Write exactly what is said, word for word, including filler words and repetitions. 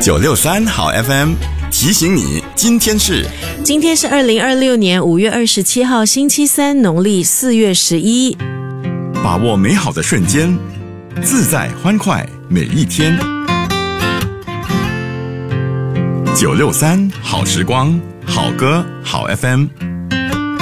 九六三好 F M 提醒你，今天是今天是二零二六年五月二十七号星期三，农历四月十一。 把握美好的瞬间，自在欢快每一天。九六三好时光，好歌好 F M。